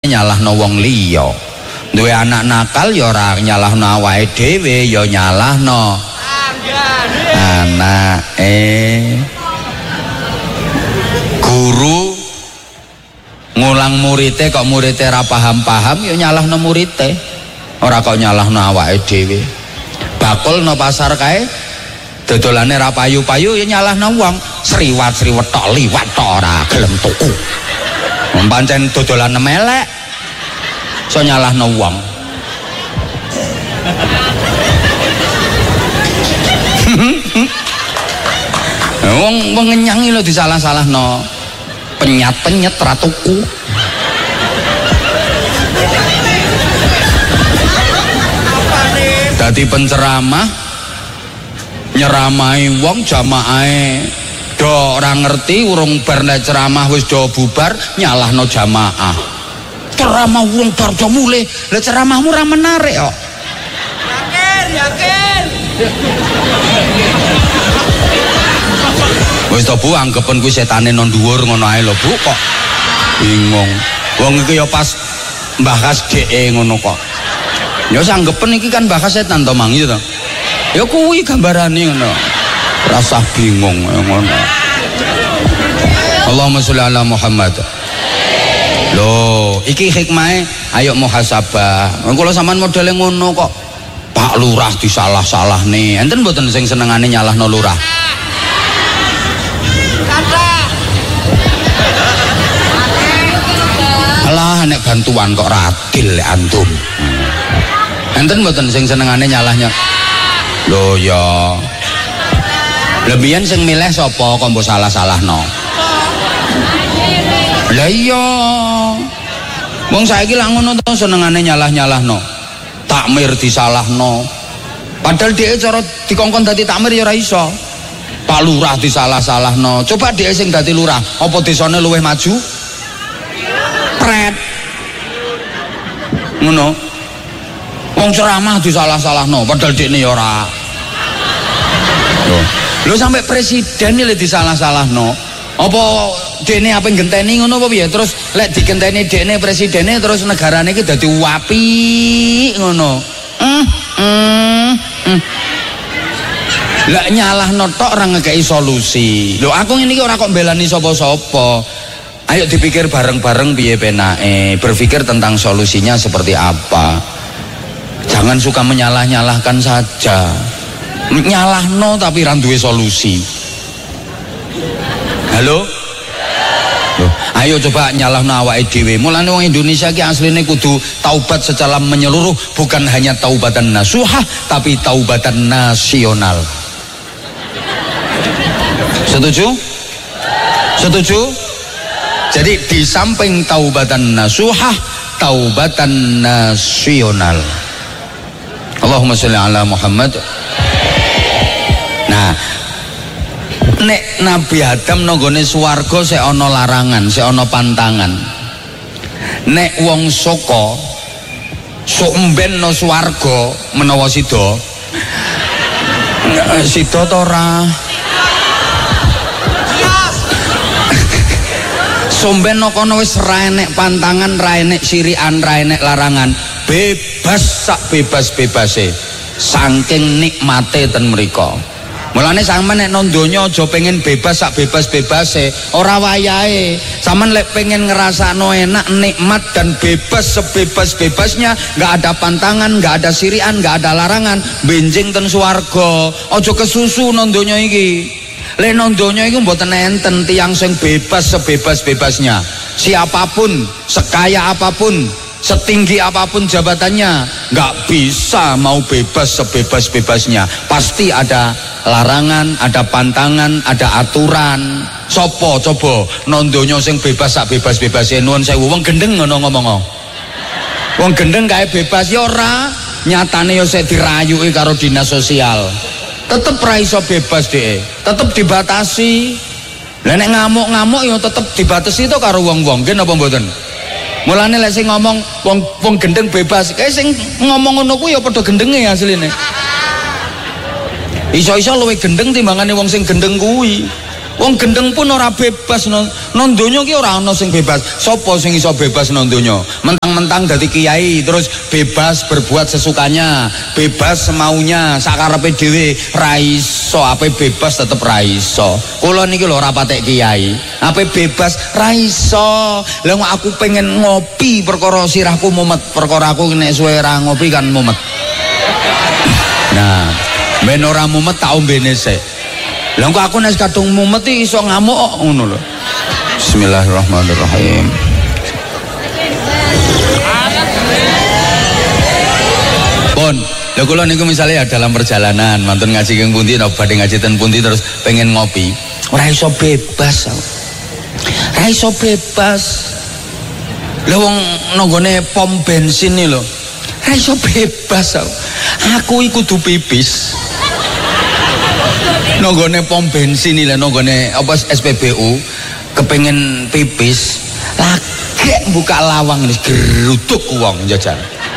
nyalahno wong liya. Duwe anak nakal ya ora nyalahno awake dhewe, ya nyalahno anake. Guru ngulang muridé kok muridé ora paham-paham ya nyalahno muridé, ora kok nyalahno awake dhewe. Bakul no pasar kae dodolane ra payu-payu ya nyalahno wong, sriwat-sriwet tok liwat tok ora gelem tuku. Pancen dodolan melek so nyalahno wong. Wong ngenyangi lho disalah-salahno. Penyat-penyet ra tuku. Dadi penceramah nyeramahi wong jamaahe do ora ngerti, urung bar nek ceramah wis do bubar nyalahno jamaah. Ceramah wong bar do mulih, lha ceramahmu ora menarik kok. Yakin. Wis to Bu, anggepen kuwi setane nang dhuwur ngono ae lho Bu, kok bingung. Wong iki ya pas mbahas dheke ngono kok. Ya sanggepen iki kan bahas setan to Mang, ya to. Ya kuwi gambarane ngono. Rasa bingung ngono. Allahumma sholli ala Muhammad. Loh, iki hikmahe ayo muhasabah. Kula sampean modele ngono kok. Pak Lurah disalah-salahne. Enten mboten sing senengane nyalahno lurah? Alah nek bantuan kok radil lek antum. Enten mboten sing senengane nyalahnya. Lho ya. Lebihan sing milih sapa kok mbok salah-salahno? Lah iya. Wong saiki lak ngono to senengane nyalah-nyalahno. Takmir disalahno. Padahal dhek cara dikongkon dadi takmir ya ora iso. Pak Lurah disalah-salahno. Coba dhek sing dadi lurah, apa desane luwih maju? Pret. Ngono. Wong ceramah disalah-salahno padahal dekne ya ora. Lho sampai presiden iki disalah-salahno. Apa dekne ape ngenteni ngono apa piye? Terus lek digenteni dekne presidene terus negarane iki dadi apik ngono. Lek nyalahno tok ora ngekeki solusi. Lho aku ngene iki ora kok mbelani sapa-sapa. Ayo dipikir bareng-bareng piye penake, berpikir tentang solusinya seperti apa. Jangan suka menyalah-nyalahkan saja. Nyalahno tapi ra duwe solusi. Halo? Loh, ayo coba nyalahno awake dhewe. Mulane wong Indonesia ki asline kudu taubat secara menyeluruh, bukan hanya taubatan nasuhah tapi taubatan nasional. Setuju? Setuju? Jadi di samping taubatan nasuhah, taubatan nasional. Allahumma sholli ala Muhammad. Nah, nek Nabi Adam nanggone swarga sik ana larangan, sik ana pantangan. Nek wong saka sok mben no swarga menawa sida. Sida to ora? Somben no kono wis ra enek pantangan, ra enek sirikan, ra enek larangan. Bebas sak bebas-bebase. Saking nikmate ten mriko. Mulane sampean nek nang donya aja pengen bebas sak bebas-bebase, ora wayahe. Sampean lek pengen ngrasakno enak, nikmat dan bebas sebebas-bebasnya, enggak ada pantangan, enggak ada sirikan, enggak ada larangan, benjing ten swarga. Aja kesusu nang donya iki. Lek nang donya iku mboten enten tiyang sing bebas sebebas-bebasnya. Siapapun, sekaya apapun, setinggi apapun jabatannya, nggak bisa mau bebas sebebas-bebasnya. Pasti ada larangan, ada pantangan, ada aturan. Sopo coba nang donya sing bebas sak bebas-bebase? Nuwun sewu, wong gendeng ngono ngomong. Wong gendeng kae bebas ya ora, nyatane ya sik dirayuki karo dinas sosial. Tetep ra iso bebas dhek, tetep dibatasi. Lah nek ngamuk-ngamuk ya tetep dibatasi to karo wong-wong, nggih napa mboten? Mulane lek sing ngomong wong gendeng bebas, kae sing ngomong ngono kuwi ya padha gendenge asline. Iso-iso luwih gendeng timbangane wong sing gendeng kuwi. Wong gendeng pun ora bebas nang donya ki ora ana sing bebas. Sapa sing iso bebas nang donya? mentang-mentang dadi kiai terus bebas berbuat sesukanya, bebas semaunya, sakarepe dhewe ra iso, ape bebas tetep ra iso. Kula niki lho ora patek kiai, ape bebas ra iso. Lah aku pengen ngopi perkara sirahku mumet, perkara aku nek suwe ra ngopi kan mumet. Nah, ben ora mumet tak ombene sik. Lah kok aku nek kadung mumet iki iso ngamuk kok ngono lho. Bismillahirrahmanirrahim. Pun, lha kula niku misale ya dalam perjalanan mantun ngaji keng pundi napa badhe ngaji ten pundi terus pengen ngopi. Ora iso bebas. Ora iso bebas. Lah wong nanggone pom bensin iki lho. Ora iso bebas. Aku iki kudu pipis. Nanggone pom bensin iki lho nanggone apa SPBU kepengen pipis lagi buka lawang nih geruduk uang jajan.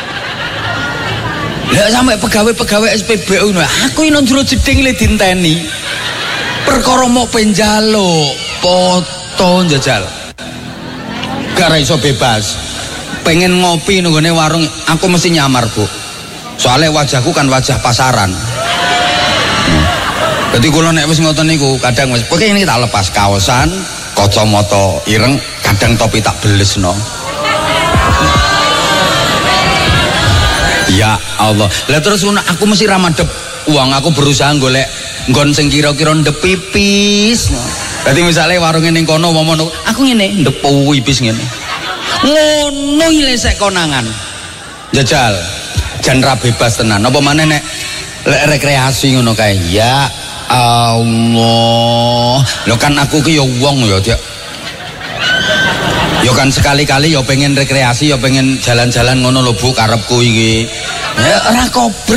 Lah sampai pegawai SPBU aku ini njero jeding le dinteni perkara mau penjalo foto jajal gara iso bebas pengen ngopi nunggone warung aku mesti nyamar bu soalnya wajahku kan wajah pasaran. Jadi kula nek wis ngoten niku kadang wis pokoke ini tak lepas kaosan kacamata ireng kadang topi tak belesno. Ya Allah. Lah terus aku mesti ra madhep uang, aku berusaha golek nggon sing kira-kira ndep pipis. Dadi misale warunge ning kono momono, aku ngene ndep pipis ngene. Ngono iki sek konangan. Jajal. Jan ra bebas tenan. Apa maneh nek rekreasi ngono kae. Ya Allah. Lho kan aku ki ya wong ya, Dik. Ya kan sekali-kali ya pengen rekreasi, ya pengen jalan-jalan ngono lho Bu karepku iki. Ya ra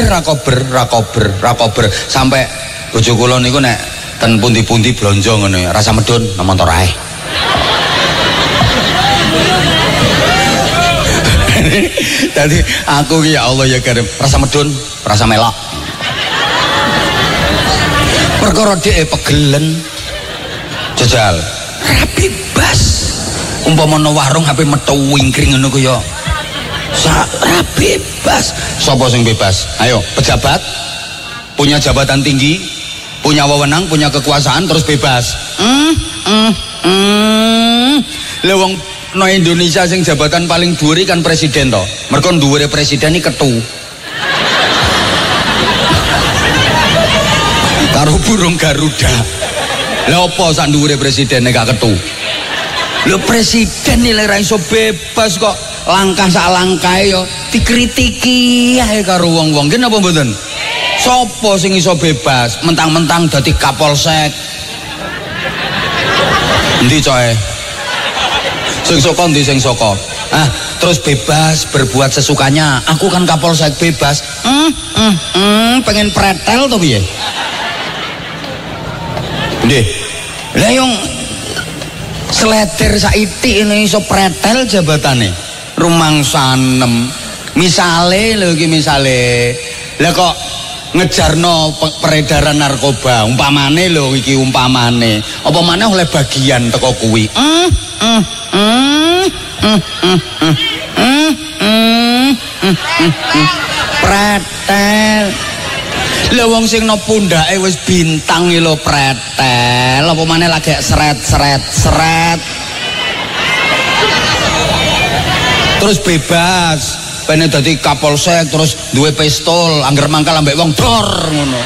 kober sampai bojo kula niku nek ten pundi-pundi blonjo ngono ya, rasa medun nang motor ae. Tadi aku ki ya Allah ya Karim, rasa medun, rasa melok. Perkara dhek pegelen jajal ra bebas umpama ana warung HP metu wingkring ngono ku ya ra bebas. Sapa sing bebas? Ayo pejabat punya jabatan tinggi, punya wewenang, punya kekuasaan terus bebas. Lah wong no Indonesia sing jabatan paling dhuwur kan presiden to. Mergo dhuwure presiden iki ketu karo burung Garuda. Lah apa sak dhuwure presiden nek gak ketu? Lho presiden iki lek ra iso bebas kok langkah sak langkahe ya dikritiki ae karo wong-wong. Nggih napa mboten? Sopo sing iso bebas mentang-mentang dadi Kapolsek? Endi coe? Sing saka ndi sing saka? Terus bebas berbuat sesukanya. Aku kan Kapolsek bebas. Pengen pretel to piye? Nggih. Lah yang seleder saiti ini iso pretel jabatane. Rumangsanem. Misale lho iki misale. Lah kok ngejarno peredaran narkoba. Umpamane lho iki umpamane. Apa maneh oleh bagian teko kuwi. Pretel. Lha wong sing no pundake wis bintang iki lho pretel. Apa maneh lagi seret. Terus bebas. Pene dadi Kapolsek terus duwe pistol, angger mangkal ambek wong dor ngono.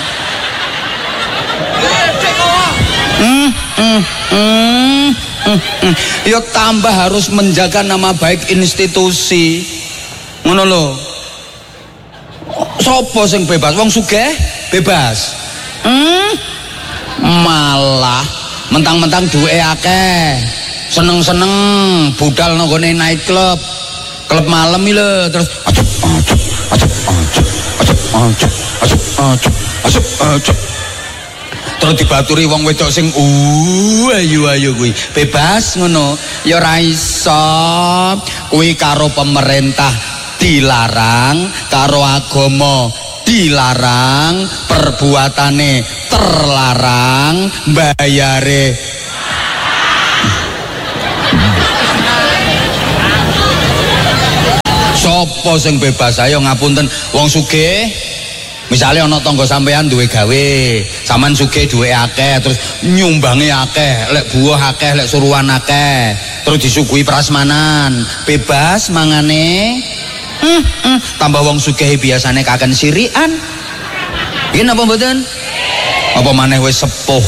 Ya tambah harus menjaga nama baik institusi. Ngono lho. Sopo sing bebas? Wong sugih bebas. Malah mentang-mentang duwe akeh. Seneng-seneng budal nang gone night club. Klub malam iki lho terus terus dibaturi wong wedok sing ayu kuwi bebas ngono ya ora iso kuwi karo pemerintah dilarang karo agama dilarang perbuatane terlarang bayare sapa sing bebas? Ayo ngapunten wong sugih. Misalnya ana tangga sampean duwe gawe, sampean sugih duwe akeh, terus nyumbangi akeh, lek buah akeh, lek suruhan akeh, terus disuguhi prasmanan, bebas mangane. Tambah wong sugih biasane kaken sirian. Iki napa mboten? Apa maneh wis sepuh.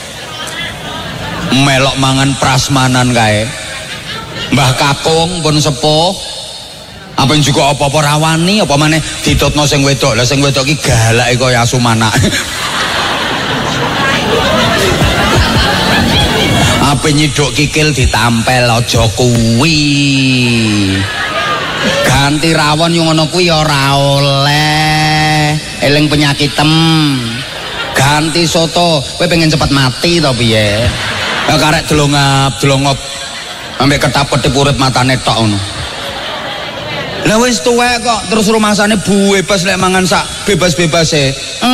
Melok mangan prasmanan kae. Mbah kakung pun sepuh. Apa juga apa-apa rawani, apa maneh ditutno sing wedok. Lah sing wedok iki galake kaya asu manak. Apa nyiduk kikil ditampel aja kuwi. Ganti rawon yo ngono kuwi ora oleh. Eling penyakitem. Ganti soto, kowe pengen cepet mati to piye? Ya karek delongap. Ambek ketap-ketip urip matane tok ngono. Lah wis tuwek kok terus rumasane bebas lek mangan sak bebas-bebase.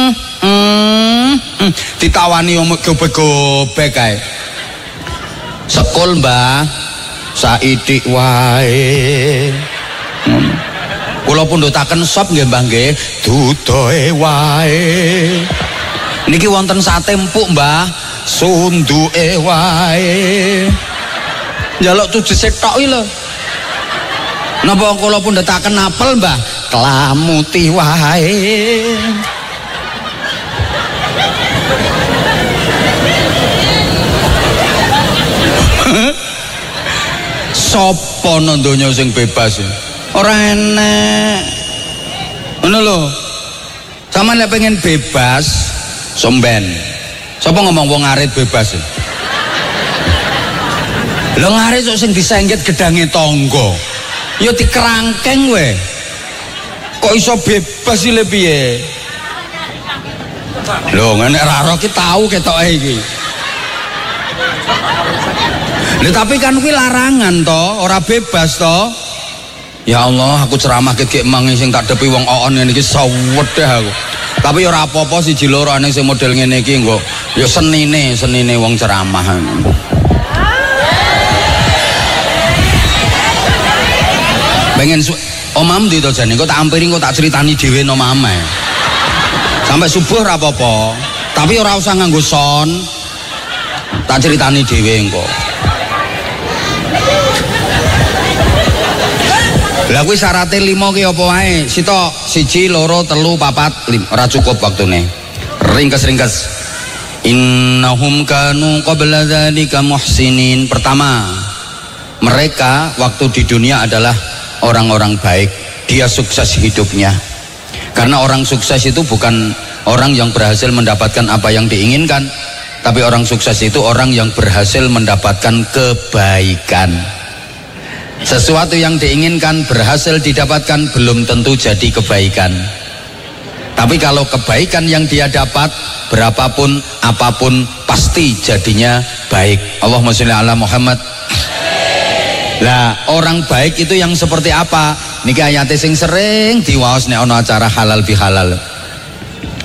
Ditawani omong gobek-gobek kae. Sekul Mbah, saidik wae. Kula pundhutaken sop nggih Mbah nggih, dudoe wae. Niki wonten sate empuk Mbah, sunduke wae. Njaluk tujese tok iki lho. Napa kula pundhetaken apel Mbah, klamuti wae. Sopo nang donya sing bebas? Ora enek. Ngono lho. Sampeyan lek pengen bebas, somben. Sapa ngomong wong arit bebas? Lho ngarit kok sing disengket gedange tangga. Ya dikerangkeng we. Kok iso bebas iki le piye? Lho ngene ra ki tau ketoke iki. Lha tapi kan kuwi larangan to, ora bebas to. Ya Allah, aku ceramah kek mangi sing tak depi wong oon ngene iki sawedeh aku. Tapi ora apa-apa siji loro ane sing model ngene iki engko ya senine wong ceramah. Pengen omam ndi to jane, kok tak ampiri kok tak critani dhewe no mamae. Sampai subuh ora apa-apa, tapi ora usah nganggo son. Tak critani dhewe engko. Lah kuwi syaraté 5 ki apa wae? Sitok 1 2 3 4 5. Ora cukup waktune. Ringkes. Innahum kanu qabla dzalika muhsinin. Pertama, mereka waktu di dunia adalah orang-orang baik. Dia sukses hidupnya. Karena orang sukses itu bukan orang yang berhasil mendapatkan apa yang diinginkan, tapi orang sukses itu orang yang berhasil mendapatkan kebaikan. Sesuatu yang diinginkan berhasil didapatkan belum tentu jadi kebaikan. Tapi kalau kebaikan yang dia dapat berapapun apapun pasti jadinya baik. Allahumma sholli ala Muhammad. Lah orang baik itu yang seperti apa? Niki ayate sing sering diwaos nek ana acara halal bihalal.